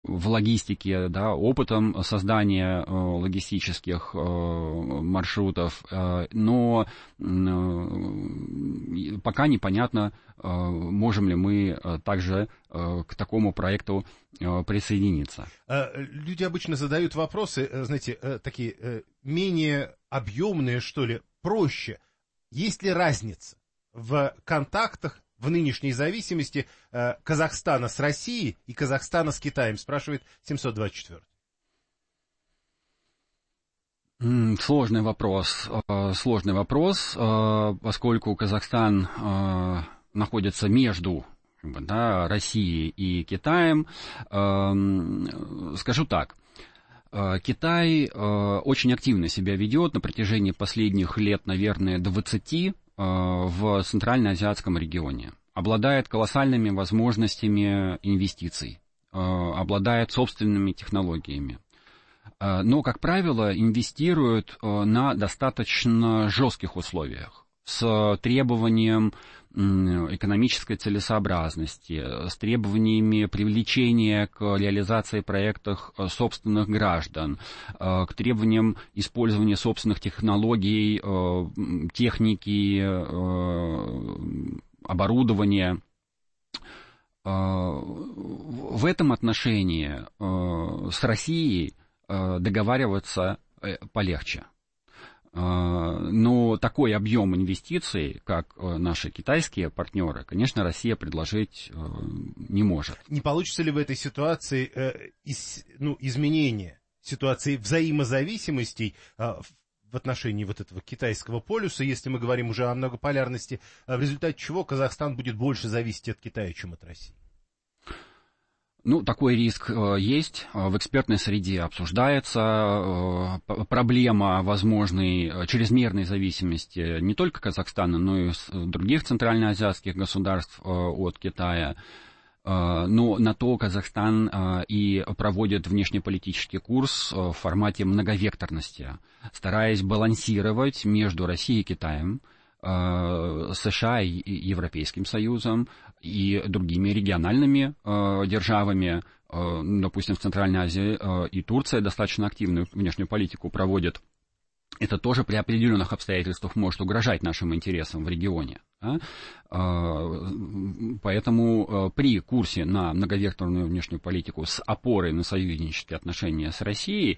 в логистике, да, опытом создания логистических маршрутов, но пока непонятно, можем ли мы также к такому проекту присоединиться. Люди обычно задают вопросы, знаете, такие менее объемные, что ли, проще. Есть ли разница в контактах, в нынешней зависимости Казахстана с Россией и Казахстана с Китаем, спрашивает 724. Сложный вопрос, поскольку Казахстан находится между, да, Россией и Китаем. Скажу так. Китай очень активно себя ведет на протяжении последних лет, наверное, 20 в Центральноазиатском регионе. Обладает колоссальными возможностями инвестиций, обладает собственными технологиями. Но, как правило, инвестируют на достаточно жестких условиях, с требованием экономической целесообразности, с требованиями привлечения к реализации проектов собственных граждан, к требованиям использования собственных технологий, техники, оборудования. В этом отношении с Россией договариваться полегче. Но такой объем инвестиций, как наши китайские партнеры, конечно, Россия предложить не может. Не получится ли в этой ситуации изменение ситуации взаимозависимостей в отношении вот этого китайского полюса, если мы говорим уже о многополярности, в результате чего Казахстан будет больше зависеть от Китая, чем от России? Ну, такой риск есть. В экспертной среде обсуждается проблема возможной чрезмерной зависимости не только Казахстана, но и других центральноазиатских государств от Китая. Но на то Казахстан и проводит внешнеполитический курс в формате многовекторности, стараясь балансировать между Россией и Китаем, США и Европейским Союзом и другими региональными державами. Допустим, в Центральной Азии и Турция достаточно активную внешнюю политику проводит. Это тоже при определенных обстоятельствах может угрожать нашим интересам в регионе. Да? Поэтому при курсе на многовекторную внешнюю политику с опорой на союзнические отношения с Россией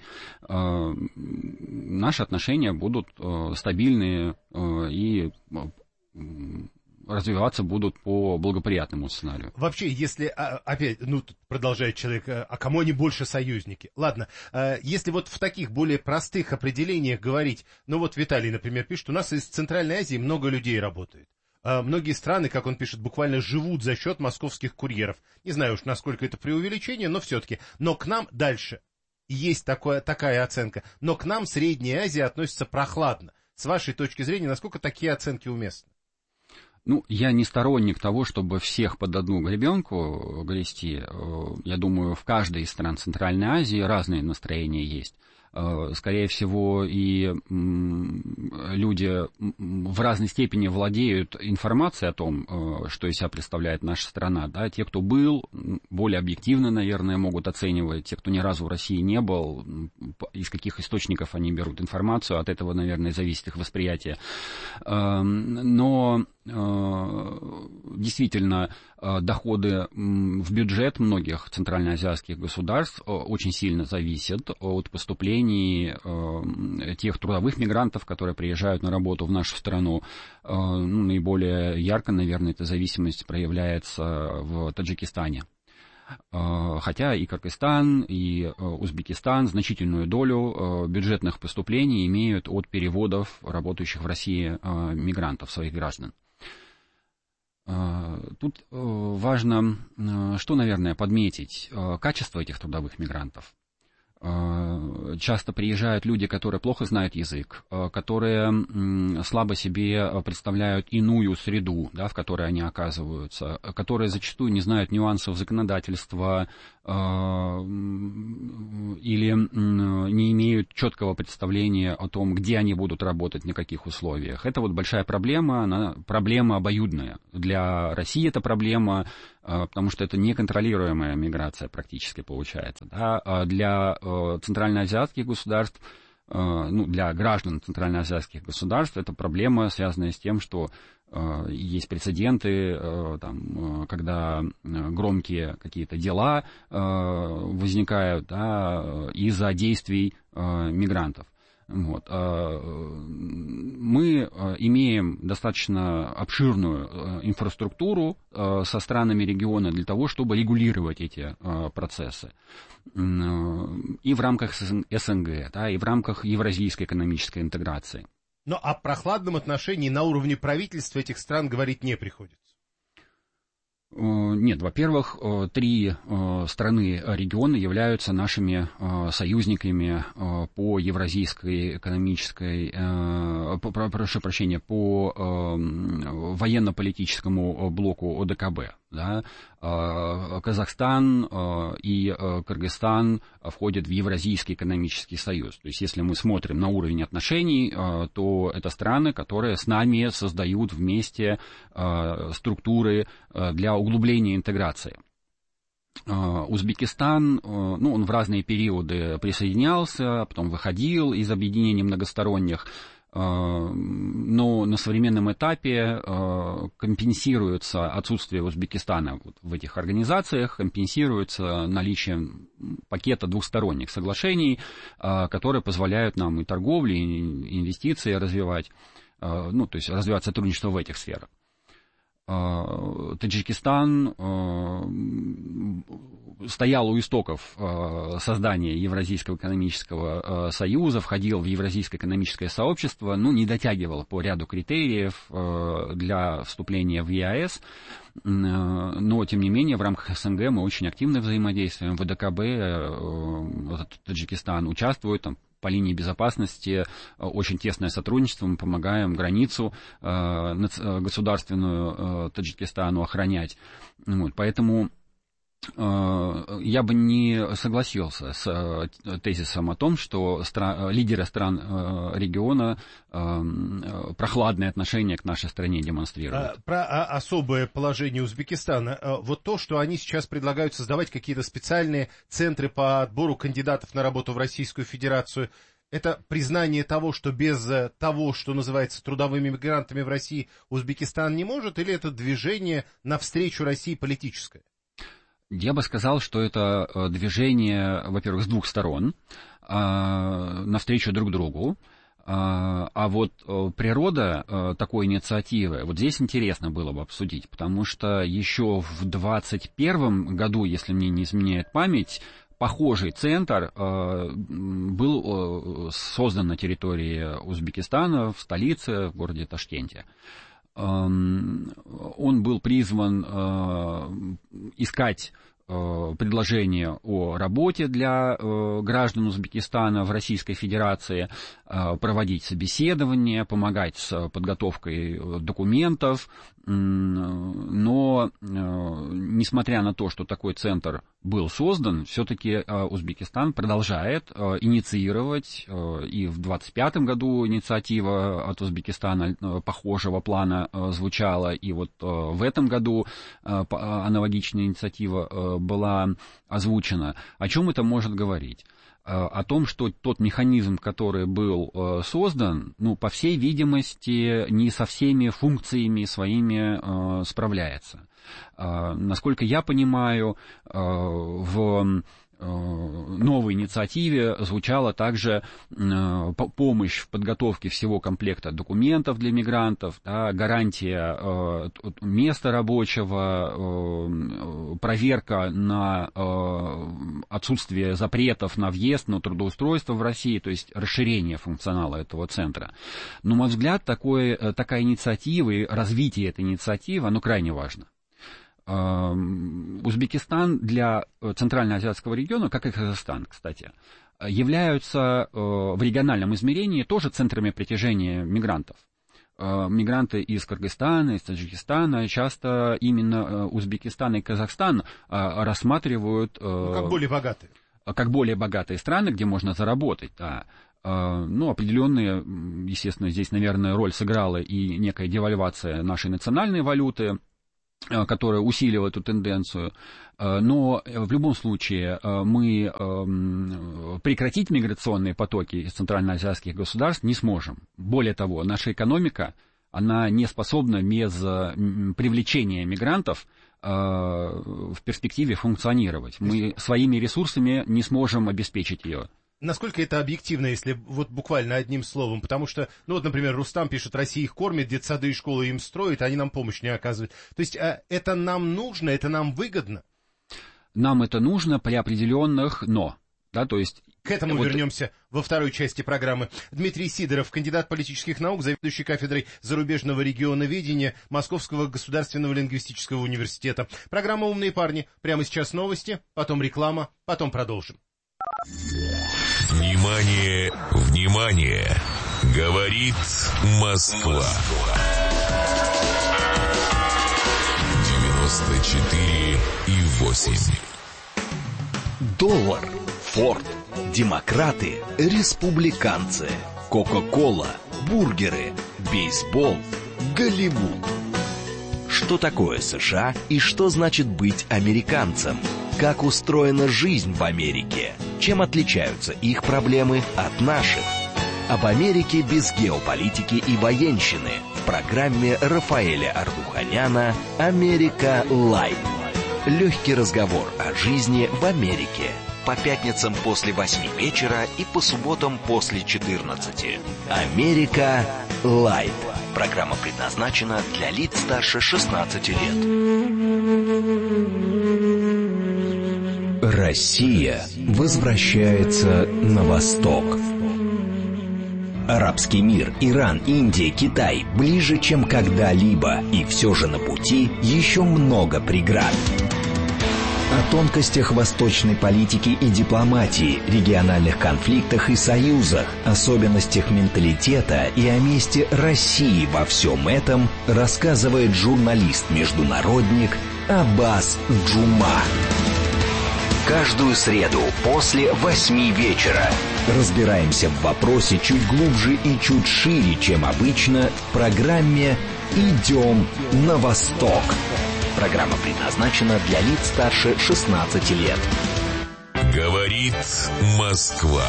наши отношения будут стабильные и развиваться будут по благоприятному сценарию. Вообще, если, опять, тут продолжает человек, а кому они больше союзники? Ладно, если вот в таких более простых определениях говорить, Виталий, например, пишет, у нас из Центральной Азии много людей работает. Многие страны, как он пишет, буквально живут за счет московских курьеров. Не знаю уж, насколько это преувеличение, но все-таки. Но к нам дальше есть такая оценка. Но к нам Средняя Азия относится прохладно. С вашей точки зрения, насколько такие оценки уместны? Я не сторонник того, чтобы всех под одну гребенку грести. Я думаю, в каждой из стран Центральной Азии разные настроения есть. Скорее всего, и люди в разной степени владеют информацией о том, что из себя представляет наша страна. Да? Те, кто был, более объективно, наверное, могут оценивать. Те, кто ни разу в России не был, из каких источников они берут информацию, от этого, наверное, зависит их восприятие. Но действительно, доходы в бюджет многих центральноазиатских государств очень сильно зависят от поступлений тех трудовых мигрантов, которые приезжают на работу в нашу страну. Наиболее ярко, наверное, эта зависимость проявляется в Таджикистане. Хотя и Кыргызстан, и Узбекистан значительную долю бюджетных поступлений имеют от переводов работающих в России мигрантов, своих граждан. Тут важно, что, наверное, подметить, качество этих трудовых мигрантов. Часто приезжают люди, которые плохо знают язык, которые слабо себе представляют иную среду, да, в которой они оказываются, которые зачастую не знают нюансов законодательства или не имеют четкого представления о том, где они будут работать, на каких условиях. Это вот большая проблема, она проблема обоюдная. Для России это проблема, потому что это неконтролируемая миграция практически получается. Да? А для центральноазиатских государств, для граждан центральноазиатских государств, это проблема, связанная с тем, что есть прецеденты, когда громкие какие-то дела возникают, да, из-за действий мигрантов. Вот. Мы имеем достаточно обширную инфраструктуру со странами региона для того, чтобы регулировать эти процессы. И в рамках СНГ, да, и в рамках евразийской экономической интеграции. Но о прохладном отношении на уровне правительства этих стран говорить не приходится. Нет, во-первых, 3 страны региона являются нашими союзниками по евразийской экономической, прошу прощения, по военно-политическому блоку ОДКБ. Да? Казахстан и Кыргызстан входят в Евразийский экономический союз. То есть, если мы смотрим на уровень отношений, то это страны, которые с нами создают вместе структуры для углубления интеграции. Узбекистан, он в разные периоды присоединялся, потом выходил из объединений многосторонних, но на современном этапе компенсируется отсутствие Узбекистана в этих организациях, компенсируется наличием пакета двусторонних соглашений, которые позволяют нам и торговлю, и инвестиции развивать, то есть развивать сотрудничество в этих сферах. Таджикистан стоял у истоков создания Евразийского экономического союза, входил в Евразийское экономическое сообщество, не дотягивал по ряду критериев для вступления в ЕАЭС, но, тем не менее, в рамках СНГ мы очень активно взаимодействуем. В ВДКБ Таджикистан участвует, по линии безопасности очень тесное сотрудничество, мы помогаем границу государственную Таджикистану охранять. Поэтому я бы не согласился с тезисом о том, что лидеры стран региона прохладное отношение к нашей стране демонстрируют. Про особое положение Узбекистана. Вот то, что они сейчас предлагают создавать какие-то специальные центры по отбору кандидатов на работу в Российскую Федерацию, это признание того, что без того, что называется трудовыми мигрантами в России, Узбекистан не может, или это движение навстречу России политическое? Я бы сказал, что это движение, во-первых, с двух сторон, навстречу друг другу. А вот природа такой инициативы, вот здесь интересно было бы обсудить, потому что еще в 2021 году, если мне не изменяет память, похожий центр был создан на территории Узбекистана, в столице, в городе Ташкенте. Он был призван искать предложения о работе для граждан Узбекистана в Российской Федерации, проводить собеседования, помогать с подготовкой документов, но несмотря на то, что такой центр был создан, все-таки Узбекистан продолжает инициировать, и в 2025 году инициатива от Узбекистана похожего плана звучала, и вот в этом году аналогичная инициатива была озвучена. О чем это может говорить? О том, что тот механизм, который был создан, по всей видимости, не со всеми функциями своими справляется. Насколько я понимаю, в новой инициативе звучала также помощь в подготовке всего комплекта документов для мигрантов, да, гарантия места рабочего, проверка на отсутствие запретов на въезд, на трудоустройство в России, то есть расширение функционала этого центра. На мой взгляд, такая инициатива и развитие этой инициативы, оно крайне важно. Узбекистан для Центральноазиатского региона, как и Казахстан, кстати, являются в региональном измерении тоже центрами притяжения мигрантов. Мигранты из Кыргызстана, из Таджикистана, часто именно Узбекистан и Казахстан рассматривают... как более богатые. как более богатые страны, где можно заработать, да. Ну, определенные, естественно, здесь, наверное, роль сыграла и некая девальвация нашей национальной валюты, которая усилила эту тенденцию. Но в любом случае мы прекратить миграционные потоки из центральноазиатских государств не сможем. Более того, наша экономика, она не способна без привлечения мигрантов в перспективе функционировать. Мы своими ресурсами не сможем обеспечить ее. Насколько это объективно, если вот буквально одним словом? Потому что, ну вот, например, Рустам пишет, Россия их кормит, детсады и школы им строит, а они нам помощь не оказывают. То есть это нам нужно, это нам выгодно? Нам это нужно при определенных «но». Да, то есть, к этому вернемся во второй части программы. Дмитрий Сидоров, кандидат политических наук, заведующий кафедрой зарубежного регионоведения Московского государственного лингвистического университета. Программа «Умные парни». Прямо сейчас новости, потом реклама, потом продолжим. Внимание, внимание! Говорит Москва. 94,8. Доллар, Форд, демократы, республиканцы, Кока-кола, бургеры, бейсбол, Голливуд. Что такое США и что значит быть американцем? Как устроена жизнь в Америке? Чем отличаются их проблемы от наших? Об Америке без геополитики и военщины в программе Рафаэля Ардуханяна «Америка Лайв». Легкий разговор о жизни в Америке. По пятницам после 8 вечера и по субботам после 14. «Америка Лайв». Программа предназначена для лиц старше 16 лет. Россия возвращается на восток. Арабский мир, Иран, Индия, Китай ближе, чем когда-либо. И все же на пути еще много преград. О тонкостях восточной политики и дипломатии, региональных конфликтах и союзах, особенностях менталитета и о месте России во всем этом рассказывает журналист-международник Аббас Джума. Каждую среду после 8 вечера разбираемся в вопросе чуть глубже и чуть шире, чем обычно, в программе «Идем на восток». Программа предназначена для лиц старше 16 лет. Говорит Москва.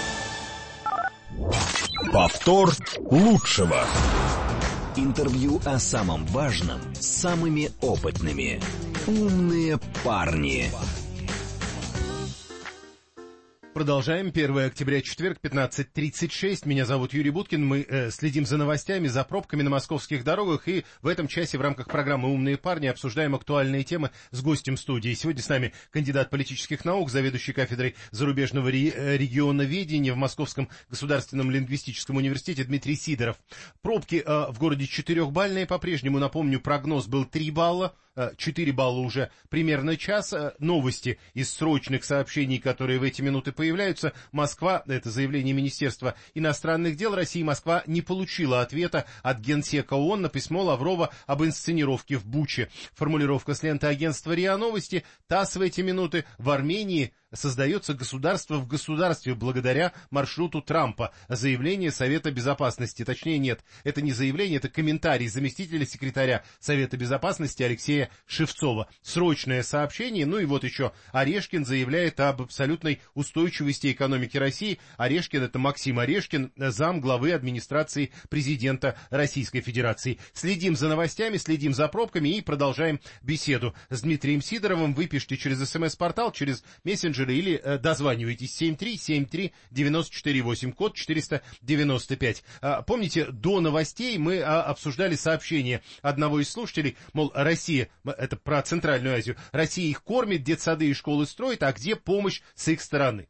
Повтор лучшего. Интервью о самом важном с самыми опытными. Умные парни. Продолжаем. 1 октября, четверг, 15:36. Меня зовут Юрий Буткин. Мы следим за новостями, за пробками на московских дорогах. И в этом часе в рамках программы «Умные парни» обсуждаем актуальные темы с гостем студии. Сегодня с нами кандидат политических наук, заведующий кафедрой зарубежного регионоведения в Московском государственном лингвистическом университете Дмитрий Сидоров. Пробки в городе 4-бальные по-прежнему. Напомню, прогноз был 3 балла. 4 балла уже примерно час. Новости из срочных сообщений, которые в эти минуты появляются. Москва, это заявление Министерства иностранных дел России, Москва не получила ответа от Генсека ООН на письмо Лаврова об инсценировке в Буче. Формулировка с ленты агентства РИА Новости. ТАСС в эти минуты: в Армении создается государство в государстве благодаря маршруту Трампа. Заявление Совета Безопасности. Точнее, нет, это не заявление, это комментарий заместителя секретаря Совета Безопасности Алексея Шевцова. Срочное сообщение. Ну и вот еще Орешкин заявляет об абсолютной устойчивости экономики России. Орешкин — это Максим Орешкин, зам главы администрации президента Российской Федерации. Следим за новостями, следим за пробками и продолжаем беседу с Дмитрием Сидоровым. Вы пишите через СМС-портал, через мессенджер или дозванивайтесь 7373948, код 495. Помните, до новостей мы обсуждали сообщение одного из слушателей, мол, Россия, это про Центральную Азию, Россия их кормит, детсады и школы строит, а где помощь с их стороны?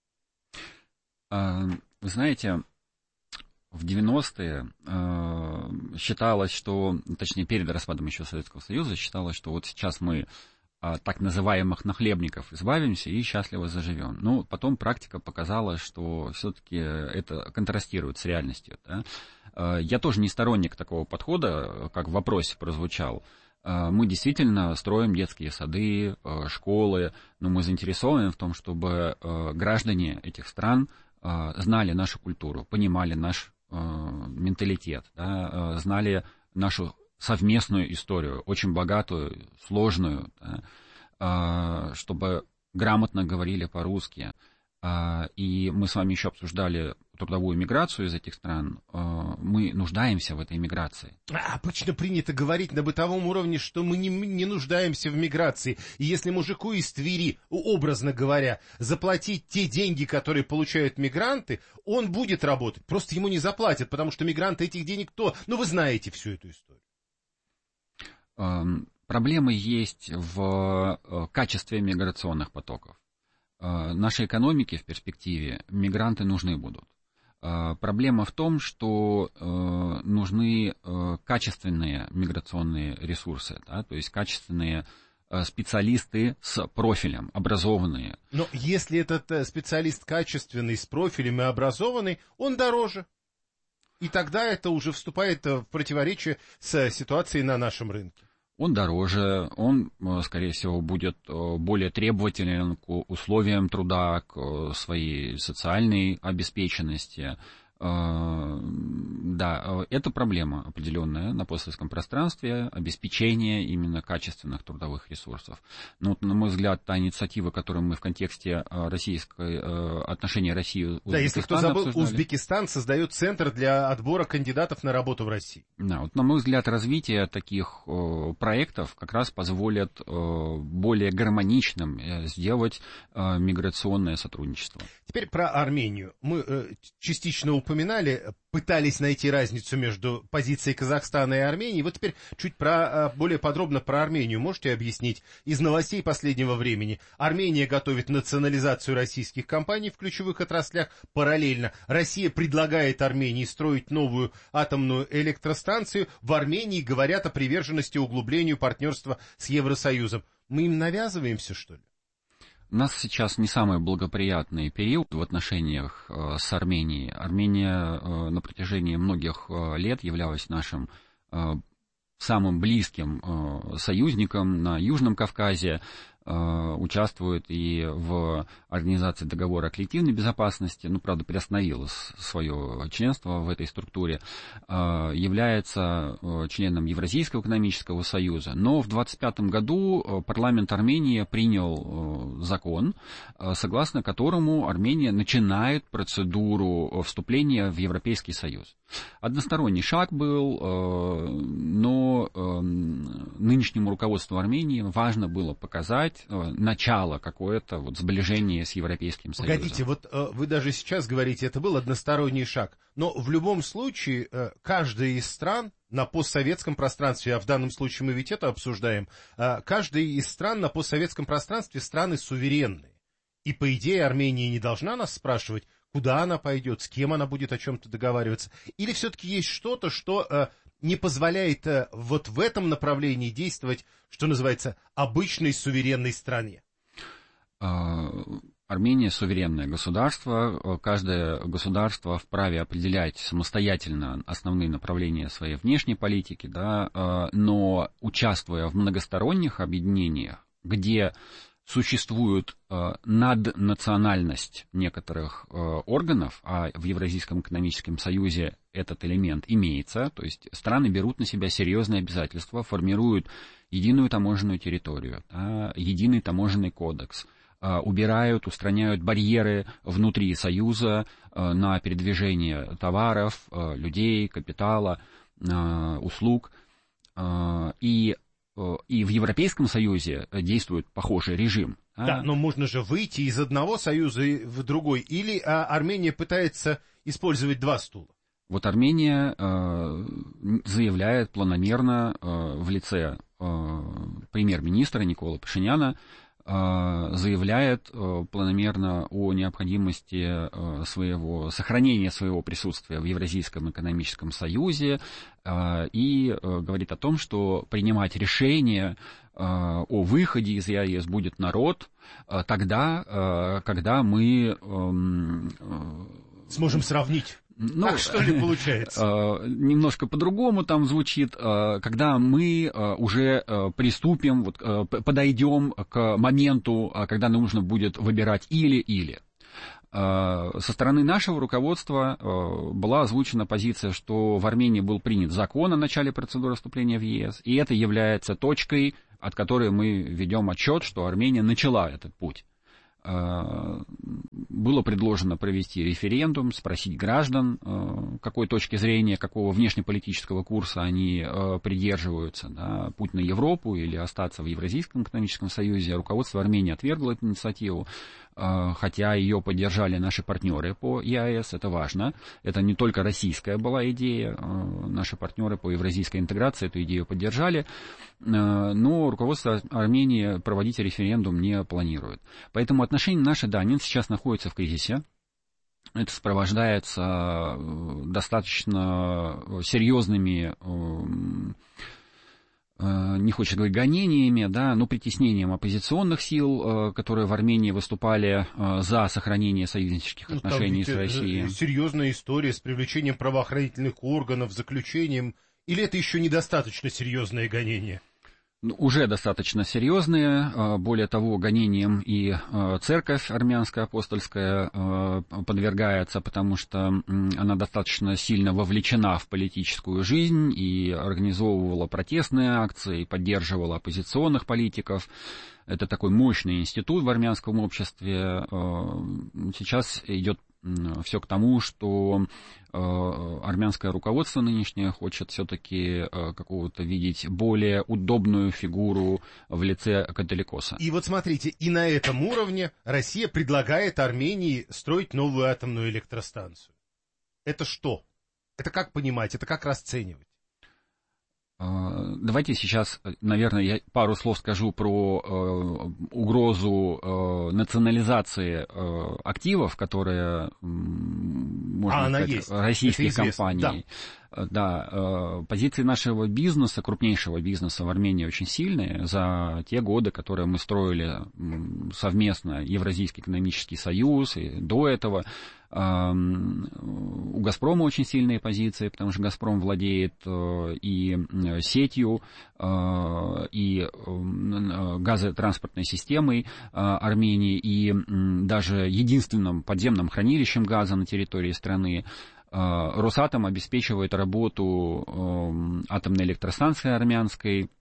Вы знаете, в 90-е считалось, что, точнее, перед распадом еще Советского Союза считалось, что вот сейчас мы так называемых нахлебников избавимся и счастливо заживем. Но потом практика показала, что все-таки это контрастирует с реальностью. Да? Я тоже не сторонник такого подхода, как в вопросе прозвучал. Мы действительно строим детские сады, школы, но мы заинтересованы в том, чтобы граждане этих стран знали нашу культуру, понимали наш менталитет, да, знали нашу совместную историю, очень богатую, сложную, да, чтобы грамотно говорили по-русски. И мы с вами еще обсуждали трудовую миграцию из этих стран. Мы нуждаемся в этой миграции. Обычно принято говорить на бытовом уровне, что мы не нуждаемся в миграции. И если мужику из Твери, образно говоря, заплатить те деньги, которые получают мигранты, он будет работать. Просто ему не заплатят, потому что мигранты этих денег кто? Ну, вы знаете всю эту историю. Проблемы есть в качестве миграционных потоков. Нашей экономике в перспективе мигранты нужны будут. Проблема в том, что нужны качественные миграционные ресурсы, да, то есть качественные специалисты с профилем, образованные. Но если этот специалист качественный, с профилем и образованный, он дороже. И тогда это уже вступает в противоречие с ситуацией на нашем рынке. Он дороже, он, скорее всего, будет более требователен к условиям труда, к своей социальной обеспеченности. Да, это проблема определенная на постсоветском пространстве, обеспечение именно качественных трудовых ресурсов. Но, на мой взгляд, та инициатива, которую мы в контексте отношений России и Узбекистана, да, если кто забыл, обсуждали. Узбекистан создает центр для отбора кандидатов на работу в России. Да, вот, на мой взгляд, развитие таких проектов как раз позволит более гармоничным сделать миграционное сотрудничество. Теперь про Армению. Мы частично упоминали, пытались найти разницу между позицией Казахстана и Армении. Вот теперь чуть более подробно про Армению можете объяснить? Из новостей последнего времени. Армения готовит национализацию российских компаний в ключевых отраслях. Параллельно Россия предлагает Армении строить новую атомную электростанцию. В Армении говорят о приверженности углублению партнерства с Евросоюзом. Мы им навязываемся, что ли? У нас сейчас не самый благоприятный период в отношениях с Арменией. Армения на протяжении многих лет являлась нашим самым близким союзником на Южном Кавказе, участвует и в организации договора о коллективной безопасности, правда, приостановила свое членство в этой структуре, является членом Евразийского экономического союза, но в 1925 году парламент Армении принял закон, согласно которому Армения начинает процедуру вступления в Европейский союз. Односторонний шаг был, но нынешнему руководству Армении важно было показать начало какое-то сближения с Европейским Союзом. Погодите, вот вы даже сейчас говорите, это был односторонний шаг, но в любом случае каждая из стран на постсоветском пространстве, а в данном случае мы ведь это обсуждаем, каждая из стран на постсоветском пространстве страны суверенные. И, по идее, Армения не должна нас спрашивать, куда она пойдет, с кем она будет о чем-то договариваться. Или все-таки есть что-то, что не позволяет вот в этом направлении действовать, что называется, обычной суверенной стране? Армения суверенное государство. Каждое государство вправе определять самостоятельно основные направления своей внешней политики, да, но участвуя в многосторонних объединениях, где существует наднациональность некоторых органов, а в Евразийском экономическом союзе этот элемент имеется, то есть страны берут на себя серьезные обязательства, формируют единую таможенную территорию, да, единый таможенный кодекс, устраняют барьеры внутри союза на передвижение товаров, людей, капитала, услуг, и в Европейском Союзе действует похожий режим. Да, но можно же выйти из одного союза в другой. Или Армения пытается использовать два стула? Вот Армения заявляет планомерно в лице премьер-министра Никола Пашиняна, заявляет планомерно о необходимости сохранения своего присутствия в Евразийском экономическом союзе и говорит о том, что принимать решение о выходе из ЕАЭС будет народ тогда, когда мы сможем сравнить. Ну, так что ли получается? Немножко по-другому там звучит, когда мы уже приступим, вот, подойдем к моменту, когда нужно будет выбирать или-или. Со стороны нашего руководства была озвучена позиция, что в Армении был принят закон о начале процедуры вступления в ЕС, и это является точкой, от которой мы ведем отчет, что Армения начала этот путь. Было предложено провести референдум, спросить граждан, какой точки зрения, какого внешнеполитического курса они придерживаются, да, путь на Европу или остаться в Евразийском экономическом союзе. Руководство Армении отвергло эту инициативу, хотя ее поддержали наши партнеры по ЕАЭС, это важно. Это не только российская была идея, наши партнеры по евразийской интеграции эту идею поддержали, но руководство Армении проводить референдум не планирует. Поэтому отношения наши, да, они сейчас находятся в кризисе. Это сопровождается достаточно серьезными, не хочется говорить гонениями, да, но притеснением оппозиционных сил, которые в Армении выступали за сохранение союзнических отношений с Россией. Серьезная история с привлечением правоохранительных органов, заключением, или это еще недостаточно серьезное гонение? Уже достаточно серьезные, более того, гонениям и церковь армянская апостольская подвергается, потому что она достаточно сильно вовлечена в политическую жизнь и организовывала протестные акции, поддерживала оппозиционных политиков. Это такой мощный институт в армянском обществе. Сейчас идет все к тому, что армянское руководство нынешнее хочет все-таки какого-то видеть более удобную фигуру в лице Католикоса. И вот смотрите, и на этом уровне Россия предлагает Армении строить новую атомную электростанцию. Это что? Это как понимать? Это как расценивать? Давайте сейчас, наверное, я пару слов скажу про угрозу национализации активов, которые, можно сказать, российских компаний. Да, позиции нашего бизнеса, крупнейшего бизнеса в Армении очень сильные. За те годы, которые мы строили совместно Евразийский экономический союз, и до этого у «Газпрома» очень сильные позиции, потому что «Газпром» владеет и сетью, и газотранспортной системой Армении, и даже единственным подземным хранилищем газа на территории страны. Росатом обеспечивает работу атомной электростанции армянской.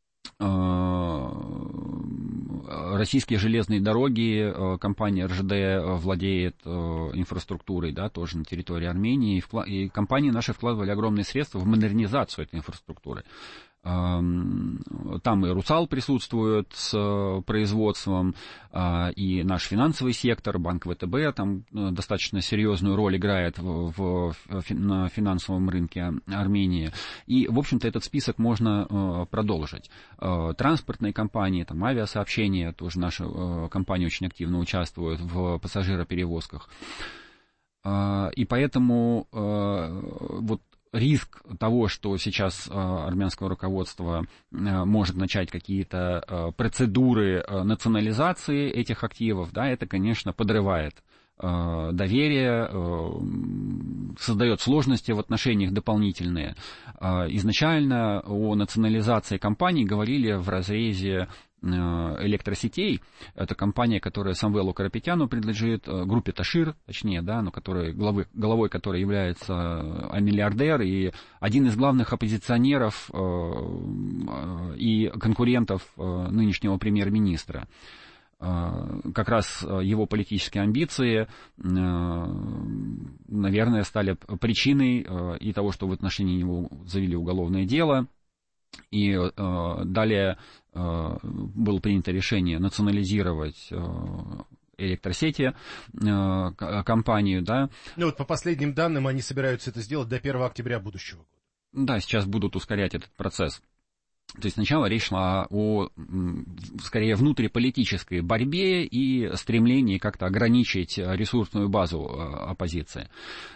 Российские железные дороги, компания РЖД владеет инфраструктурой, да, тоже на территории Армении, и компании наши вкладывали огромные средства в модернизацию этой инфраструктуры. Там и «Русал» присутствует с производством, и наш финансовый сектор, банк ВТБ, там достаточно серьезную роль играет на финансовом рынке Армении. И, в общем-то, этот список можно продолжить. Транспортные компании, там, авиасообщения, тоже наша компания очень активно участвует в пассажироперевозках. И поэтому вот риск того, что сейчас армянское руководство может начать какие-то процедуры национализации этих активов, да, это, конечно, подрывает доверие, создает сложности в отношениях дополнительные. Изначально о национализации компаний говорили в разрезе электросетей. Это компания, которая Самвелу Карапетяну принадлежит, группе Ташир, точнее, да, но главой которой является миллиардер и один из главных оппозиционеров и конкурентов нынешнего премьер-министра. Как раз его политические амбиции, наверное, стали причиной и того, что в отношении него завели уголовное дело. И далее было принято решение национализировать электросети, компанию, да. Ну вот по последним данным они собираются это сделать до 1 октября будущего года. Да, сейчас будут ускорять этот процесс. То есть сначала речь шла о, скорее, внутриполитической борьбе и стремлении как-то ограничить ресурсную базу оппозиции.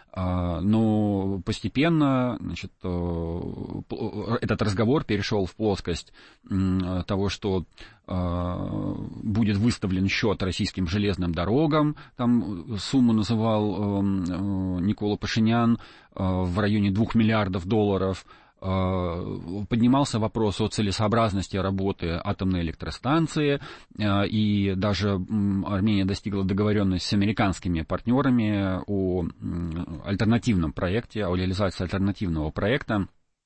Но постепенно, значит, этот разговор перешел в плоскость того, что будет выставлен счет российским железным дорогам. Там сумму называл Никола Пашинян в районе $2 миллиардов. Поднимался вопрос о целесообразности работы атомной электростанции, и даже Армения достигла договоренности с американскими партнерами о альтернативном проекте, о реализации альтернативного проекта.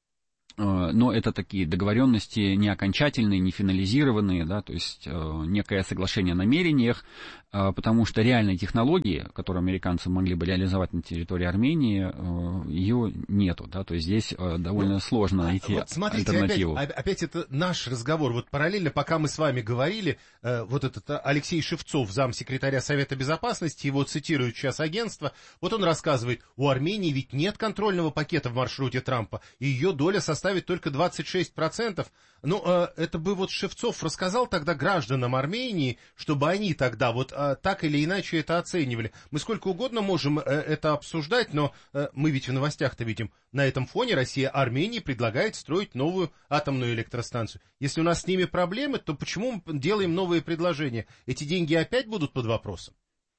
Но это такие договоренности не окончательные, не финализированные, да, то есть некое соглашение о намерениях, потому что реальной технологии, которую американцы могли бы реализовать на территории Армении, ее нету, да, то есть здесь довольно сложно найти вот смотрите, альтернативу. Опять это наш разговор. Вот параллельно, пока мы с вами говорили, вот этот Алексей Шевцов, замсекретаря Совета Безопасности, его цитирует сейчас агентство, вот он рассказывает, у Армении ведь нет контрольного пакета в маршруте Трампа, и ее доля составит только 26%. Ну, это бы вот Шевцов рассказал тогда гражданам Армении, чтобы они тогда вот так или иначе это оценивали. Мы сколько угодно можем это обсуждать, но мы ведь в новостях-то видим, на этом фоне Россия Армении предлагает строить новую атомную электростанцию. Если у нас с ними проблемы, то почему мы делаем новые предложения? Эти деньги опять будут под вопросом?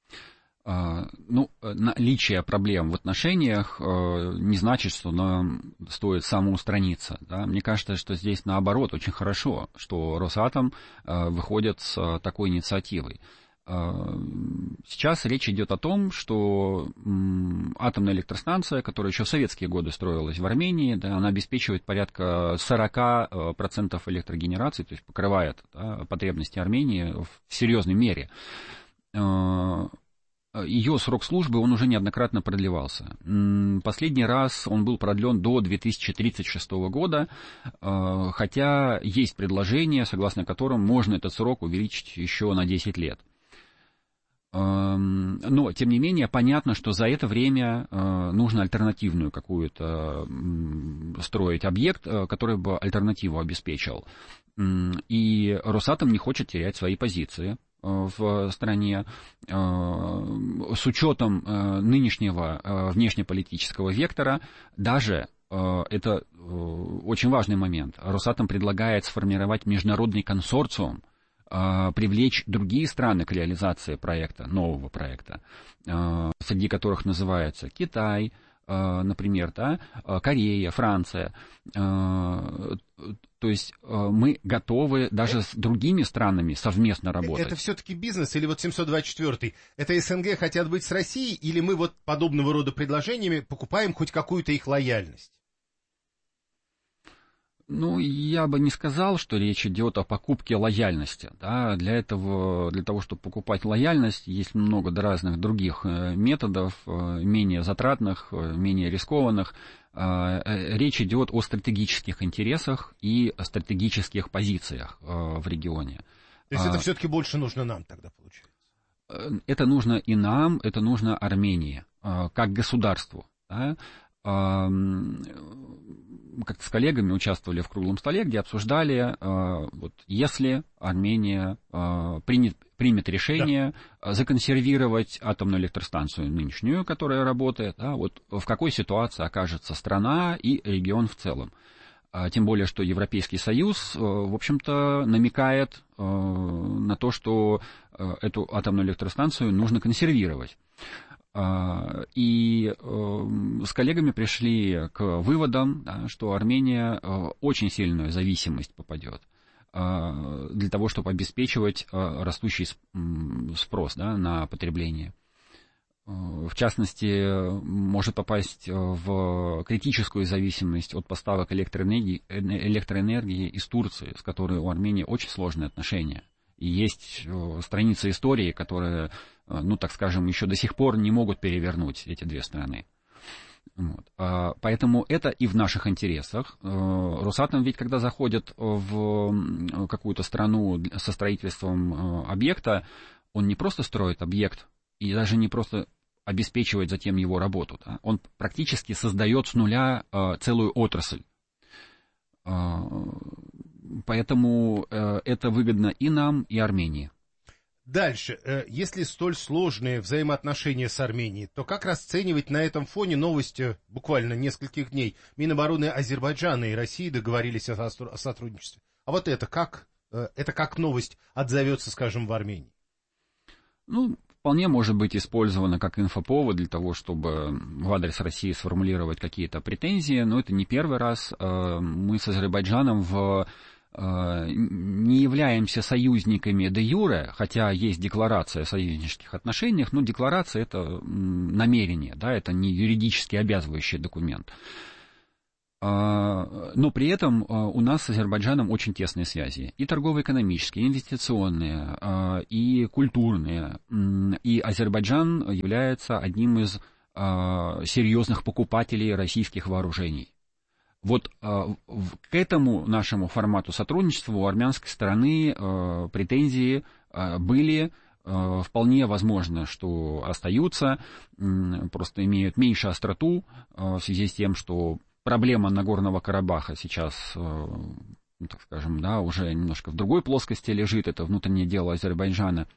Ну, наличие проблем в отношениях не значит, что нам стоит самоустраниться. Да? Мне кажется, что здесь наоборот очень хорошо, что Росатом выходит с такой инициативой. Сейчас речь идет о том, что атомная электростанция, которая еще в советские годы строилась в Армении, да, она обеспечивает порядка 40% электрогенерации, то есть покрывает, да, потребности Армении в серьезной мере. Ее срок службы, он уже неоднократно продлевался. Последний раз он был продлен до 2036 года, хотя есть предложение, согласно которому можно этот срок увеличить еще на 10 лет. Но, тем не менее, понятно, что за это время нужно альтернативную какую-то строить объект, который бы альтернативу обеспечил. И Росатом не хочет терять свои позиции в стране. С учетом нынешнего внешнеполитического вектора, даже это очень важный момент. Росатом предлагает сформировать международный консорциум, привлечь другие страны к реализации проекта, нового проекта, среди которых называются Китай, например, да, Корея, Франция. То есть мы готовы даже с другими странами совместно работать. Это все-таки бизнес или вот 724-й? Это СНГ хотят быть с Россией или мы вот подобного рода предложениями покупаем хоть какую-то их лояльность? Ну, я бы не сказал, что речь идет о покупке лояльности. Да? Для того, чтобы покупать лояльность, есть много разных других методов, менее затратных, менее рискованных. Речь идет о стратегических интересах и о стратегических позициях в регионе. То есть это все-таки больше нужно нам тогда, получается? Это нужно и нам, это нужно Армении, как государству. Да? Как-то с коллегами участвовали в круглом столе, где обсуждали, вот, если Армения примет решение законсервировать атомную электростанцию нынешнюю, которая работает, да, вот в какой ситуации окажется страна и регион в целом. Тем более, что Европейский Союз, в общем-то, намекает на то, что эту атомную электростанцию нужно консервировать. И с коллегами пришли к выводам, да, что Армения в очень сильную зависимость попадет для того, чтобы обеспечивать растущий спрос, да, на потребление. В частности, может попасть в критическую зависимость от поставок электроэнергии из Турции, с которой у Армении очень сложные отношения. И есть страницы истории, которые, ну, так скажем, еще до сих пор не могут перевернуть эти две страны. Вот. Поэтому это и в наших интересах. Росатом ведь, когда заходит в какую-то страну со строительством объекта, он не просто строит объект и даже не просто обеспечивает затем его работу. Да? Он практически создает с нуля целую отрасль. Поэтому это выгодно и нам, и Армении. Дальше. Если столь сложные взаимоотношения с Арменией, то как расценивать на этом фоне новости буквально нескольких дней? Минобороны Азербайджана и России договорились о сотрудничестве. А вот это как новость отзовется, скажем, в Армении? Ну, вполне может быть использовано как инфоповод для того, чтобы в адрес России сформулировать какие-то претензии. Но это не первый раз. Мы с Азербайджаном не являемся союзниками де юре, хотя есть декларация о союзнических отношениях, но декларация — это намерение, да, это не юридически обязывающий документ. Но при этом у нас с Азербайджаном очень тесные связи. И торгово-экономические, и инвестиционные, и культурные. И Азербайджан является одним из серьезных покупателей российских вооружений. Вот к этому нашему формату сотрудничества у армянской стороны претензии были. Вполне возможно, что остаются, просто имеют меньше остроту в связи с тем, что проблема Нагорного Карабаха сейчас, так скажем, да, уже немножко в другой плоскости лежит, это внутреннее дело Азербайджана.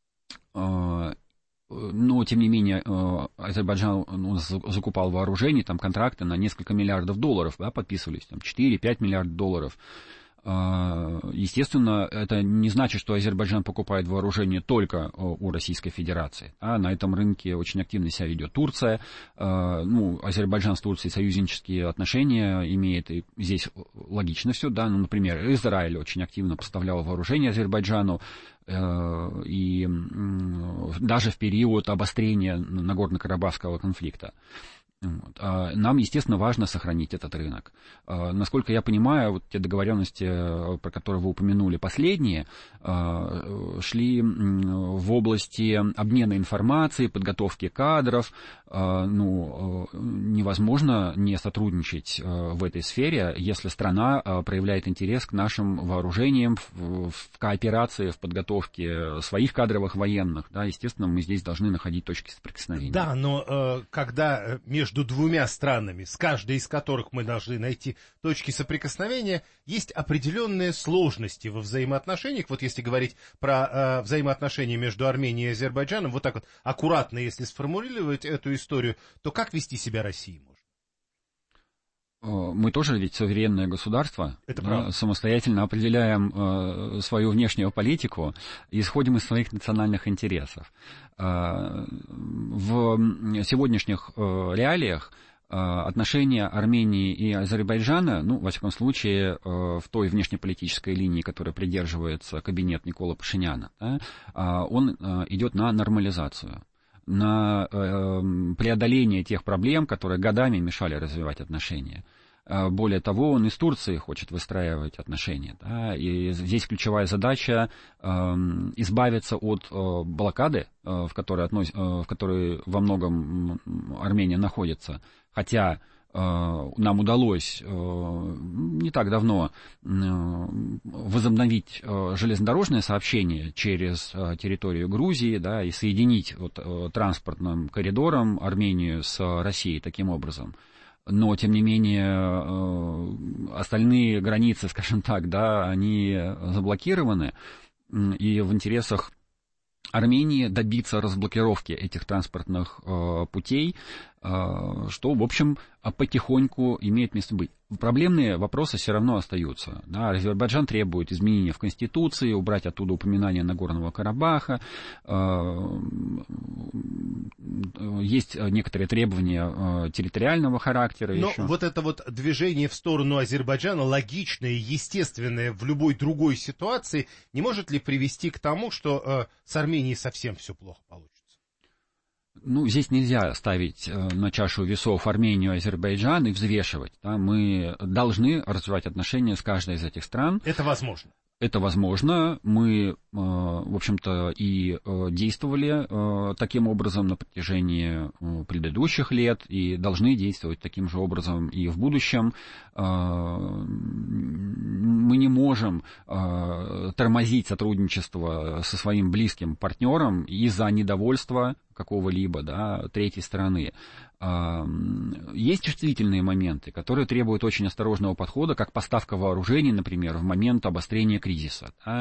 Но, тем не менее, Азербайджан закупал вооружение, там контракты на несколько миллиардов долларов, да, подписывались, там 4-5 миллиардов долларов. Естественно, это не значит, что Азербайджан покупает вооружение только у Российской Федерации. А на этом рынке очень активно себя ведет Турция. Азербайджан с Турцией союзнические отношения имеет, и здесь логично все, да. Ну, например, Израиль очень активно поставлял вооружение Азербайджану, и даже в период обострения Нагорно-Карабахского конфликта. Нам, естественно, важно сохранить этот рынок. Насколько я понимаю, вот те договоренности, про которые вы упомянули, последние, шли в области обмена информацией, подготовки кадров. Невозможно не сотрудничать в этой сфере, если страна проявляет интерес к нашим вооружениям в кооперации, в подготовке своих кадровых военных. Да, естественно, мы здесь должны находить точки соприкосновения. Да, но когда между двумя странами, с каждой из которых мы должны найти точки соприкосновения, есть определенные сложности во взаимоотношениях. Вот если говорить про взаимоотношения между Арменией и Азербайджаном, вот так вот аккуратно, если сформулировать эту историю, то как вести себя России можно? Мы тоже ведь суверенное государство, да, самостоятельно определяем свою внешнюю политику и исходим из своих национальных интересов. В сегодняшних реалиях отношения Армении и Азербайджана, во всяком случае, в той внешнеполитической линии, которой придерживается кабинет Никола Пашиняна, да, он идет на нормализацию, на преодоление тех проблем, которые годами мешали развивать отношения. Более того, он и с Турцией хочет выстраивать отношения. Да, и здесь ключевая задача избавиться от блокады, в которой во многом Армения находится. Хотя нам удалось не так давно возобновить железнодорожное сообщение через территорию Грузии, да, и соединить транспортным коридором Армению с Россией таким образом. Но, тем не менее, остальные границы, скажем так, да, они заблокированы, и в интересах Армении добиться разблокировки этих транспортных путей, что, в общем, потихоньку имеет место быть. Проблемные вопросы все равно остаются. Да, Азербайджан требует изменения в Конституции, убрать оттуда упоминание Нагорного Карабаха. Есть некоторые требования территориального характера. Но еще. Вот это вот движение в сторону Азербайджана, логичное и естественное в любой другой ситуации, не может ли привести к тому, что с Арменией совсем все плохо получится? Здесь нельзя ставить на чашу весов Армению и Азербайджан и взвешивать. Да? Мы должны развивать отношения с каждой из этих стран. Это возможно. Это возможно. Мы, в общем-то, и действовали таким образом на протяжении предыдущих лет и должны действовать таким же образом и в будущем. Мы не можем тормозить сотрудничество со своим близким партнером из-за недовольства какого-либо, да, третьей стороны. Есть чувствительные моменты, которые требуют очень осторожного подхода, как поставка вооружений, например, в момент обострения кризиса. Да?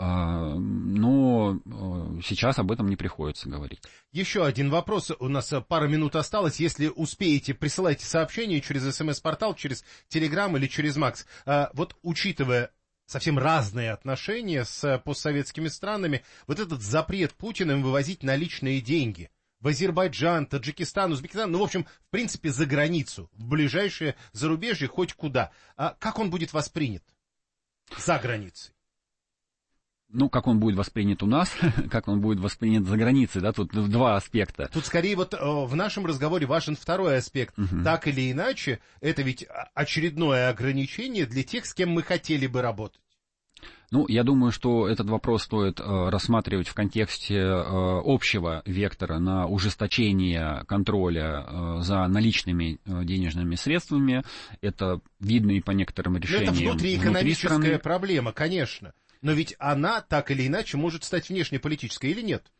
Но сейчас об этом не приходится говорить. Еще один вопрос. У нас пара минут осталось. Если успеете, присылайте сообщения через СМС-портал, через Телеграм или через Макс. Вот учитывая совсем разные отношения с постсоветскими странами, вот этот запрет Путина вывозить наличные деньги в Азербайджан, Таджикистан, Узбекистан, в общем, в принципе, за границу, в ближайшее зарубежье, хоть куда. Как он будет воспринят за границей? Как он будет воспринят у нас, как он будет воспринят за границей, да, тут два аспекта. Тут скорее вот в нашем разговоре важен второй аспект. Так или иначе, это ведь очередное ограничение для тех, с кем мы хотели бы работать. Я думаю, что этот вопрос стоит рассматривать в контексте общего вектора на ужесточение контроля за наличными денежными средствами. Это видно и по некоторым решениям. Это внутриэкономическая проблема, конечно. Но ведь она так или иначе может стать внешнеполитической или нет?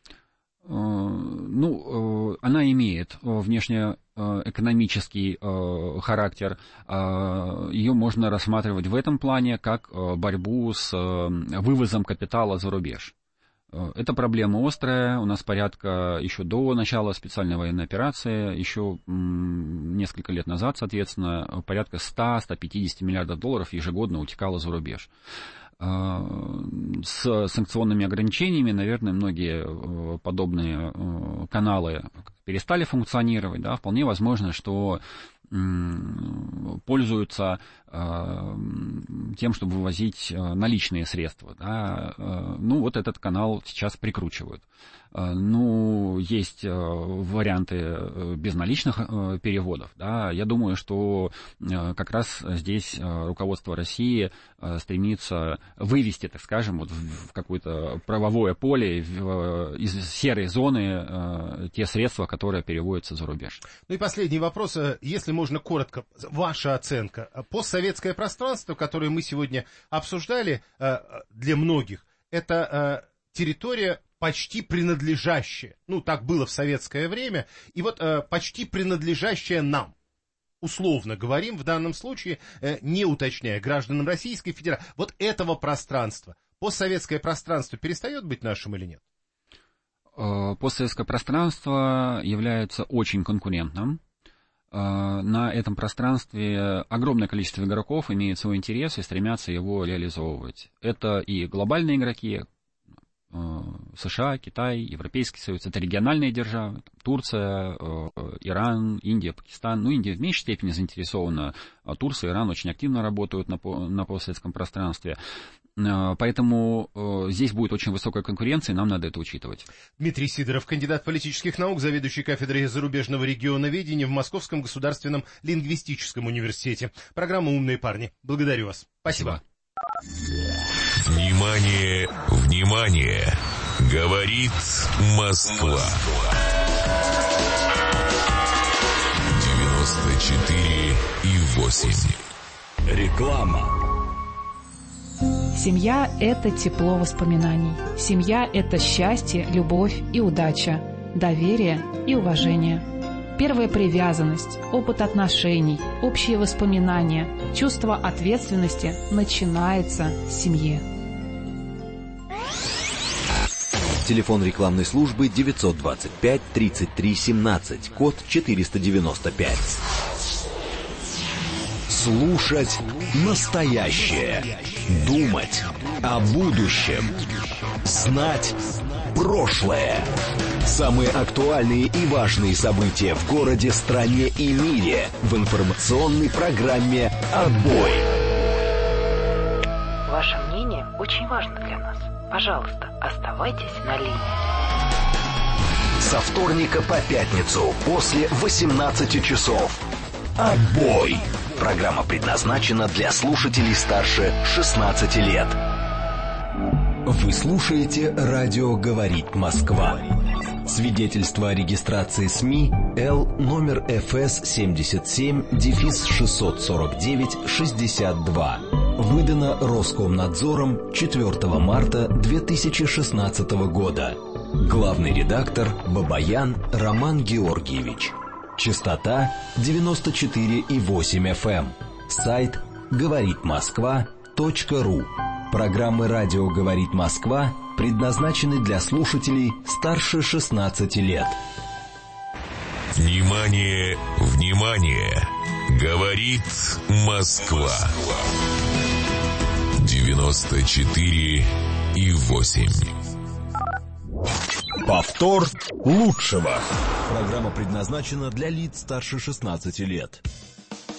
Она имеет внешнеэкономический характер. Ее можно рассматривать в этом плане как борьбу с вывозом капитала за рубеж. Эта проблема острая. У нас порядка еще до начала специальной военной операции, еще несколько лет назад, соответственно, порядка 100-150 миллиардов долларов ежегодно утекало за рубеж. С санкционными ограничениями, наверное, многие подобные каналы перестали функционировать. Да? Вполне возможно, что пользуются тем, чтобы вывозить наличные средства. Да? Вот этот канал сейчас прикручивают. Есть варианты безналичных переводов. Да? Я думаю, что как раз здесь руководство России стремится вывести, так скажем, в какое-то правовое поле, из серой зоны те средства, которые переводятся за рубеж. И последний вопрос, если можно коротко, ваша оценка. Постсоветское пространство, которое мы сегодня обсуждали, для многих, это территория почти принадлежащая, так было в советское время, и почти принадлежащая нам. Условно говорим, в данном случае, не уточняя, гражданам Российской Федерации. Вот этого пространства, постсоветское пространство перестает быть нашим или нет? Постсоветское пространство является очень конкурентным. На этом пространстве огромное количество игроков имеет свой интерес и стремятся его реализовывать. Это и глобальные игроки, США, Китай, Европейский Союз, это региональные державы, Турция, Иран, Индия, Пакистан. Индия в меньшей степени заинтересована, а Турция и Иран очень активно работают на постсоветском пространстве. Поэтому здесь будет очень высокая конкуренция, и нам надо это учитывать. Дмитрий Сидоров, кандидат политических наук, заведующий кафедрой зарубежного регионоведения в Московском государственном лингвистическом университете. Программа «Умные парни». Благодарю вас. Спасибо. Внимание, внимание! Говорит Москва. 94,8. Реклама. Семья – это тепло воспоминаний. Семья – это счастье, любовь и удача, доверие и уважение. Первая привязанность, опыт отношений, общие воспоминания, чувство ответственности начинается с семьи. Телефон рекламной службы 925 33 17, код 495. Слушать настоящее. Думать о будущем. Знать прошлое. Самые актуальные и важные события в городе, стране и мире в информационной программе «Отбой». Ваше мнение очень важно для нас. Пожалуйста, оставайтесь на линии. Со вторника по пятницу после 18 часов. «Отбой». Программа предназначена для слушателей старше 16 лет. Вы слушаете «Радио говорит Москва». Свидетельство о регистрации СМИ Л номер ФС 77-649-62. Выдано Роскомнадзором 4 марта 2016 года. Главный редактор Бабаян Роман Георгиевич. Частота 94,8 FM. Сайт говоритмосква.ру. Программы «Радио говорит Москва» предназначены для слушателей старше 16 лет. Внимание, внимание! Говорит Москва. 94,8. Повтор лучшего. Программа предназначена для лиц старше 16 лет.